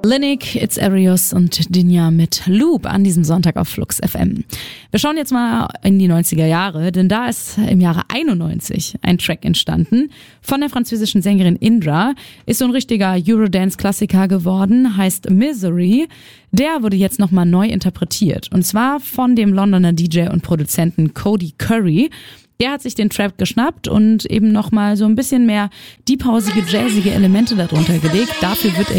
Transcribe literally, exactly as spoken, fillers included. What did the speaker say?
Linik, It's Arius und Dinja mit Loop an diesem Sonntag auf Flux F M. Wir schauen jetzt mal in die neunziger Jahre, denn da ist im Jahre einundneunzig ein Track entstanden von der französischen Sängerin Indra. Ist so ein richtiger Eurodance-Klassiker geworden, heißt Misery. Der wurde jetzt nochmal neu interpretiert und zwar von dem Londoner D J und Produzenten Cody Curry. Der hat sich den Trap geschnappt und eben nochmal so ein bisschen mehr deephausige, jazzige Elemente darunter gelegt. Dafür wird er